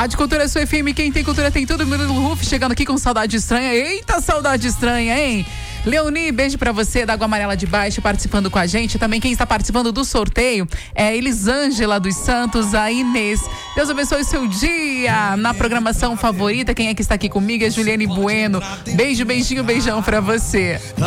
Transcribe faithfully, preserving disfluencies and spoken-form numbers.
Rádio Cultura Sua F M, quem tem cultura tem tudo. Murilo Ruf chegando aqui com saudade estranha. Eita, saudade estranha, hein? Leoni, beijo pra você, da Água Amarela de Baixo, participando com a gente. Também quem está participando do sorteio é a Elisângela dos Santos, a Inês. Deus abençoe o seu dia. Na programação favorita, quem é que está aqui comigo é Juliane Bueno. Beijo, beijinho, beijão pra você.